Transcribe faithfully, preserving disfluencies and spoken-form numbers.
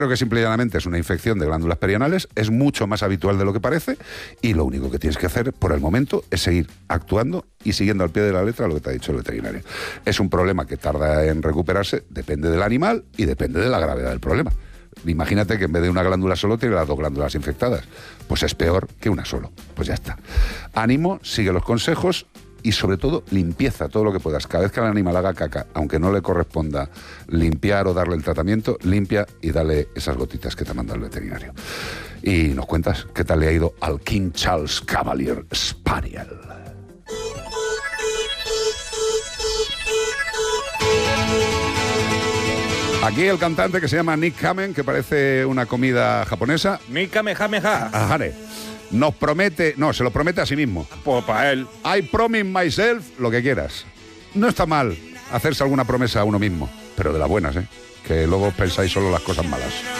Creo que simple y llanamente es una infección de glándulas perianales, es mucho más habitual de lo que parece y lo único que tienes que hacer por el momento es seguir actuando y siguiendo al pie de la letra lo que te ha dicho el veterinario. Es un problema que tarda en recuperarse, depende del animal y depende de la gravedad del problema. Imagínate que en vez de una glándula solo tiene las dos glándulas infectadas, pues es peor que una solo, pues ya está. Ánimo, sigue los consejos y sobre todo limpieza todo lo que puedas. Cada vez que el animal haga caca, aunque no le corresponda limpiar o darle el tratamiento, limpia y dale esas gotitas que te manda el veterinario. Y nos cuentas qué tal le ha ido al King Charles Cavalier Spaniel. Aquí el cantante que se llama Nick Kamen, que parece una comida japonesa. Nick Kamehameha. Ajare. Nos promete, no, se lo promete a sí mismo. Pues para él. I promise myself, lo que quieras. No está mal hacerse alguna promesa a uno mismo, pero de las buenas, ¿eh? Que luego pensáis solo las cosas malas.